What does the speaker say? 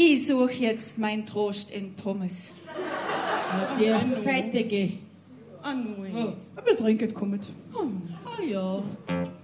Ich suche jetzt meinen Trost in Pommes. Der Fettige. Ah, nein. Wir trinken, kommt. Ah, ja.